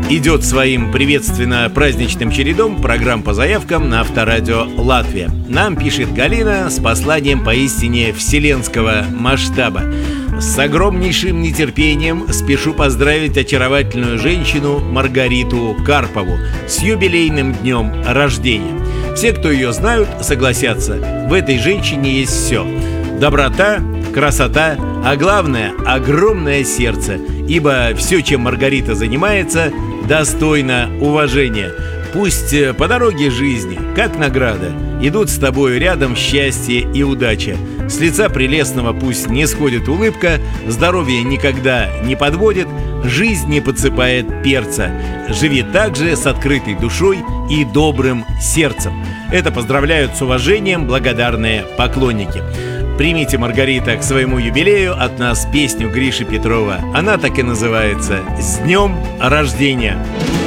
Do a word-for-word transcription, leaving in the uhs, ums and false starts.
Идет своим приветственно-праздничным чередом программ по заявкам на Авторадио Латвия. Нам пишет Галина с посланием поистине вселенского масштаба. С огромнейшим нетерпением спешу поздравить очаровательную женщину Маргариту Карпову с юбилейным днем рождения. Все, кто ее знают, согласятся, в этой женщине есть все: доброта, красота, а главное – огромное сердце, ибо все, чем Маргарита занимается, достойно уважения. Пусть по дороге жизни, как награда, идут с тобою рядом счастье и удача. С лица прелестного пусть не сходит улыбка, здоровье никогда не подводит, жизнь не подсыпает перца. Живи также с открытой душой и добрым сердцем. Это поздравляют с уважением благодарные поклонники. Примите, Маргарита, к своему юбилею от нас песню Гриши Петрова. Она так и называется «С днем рождения».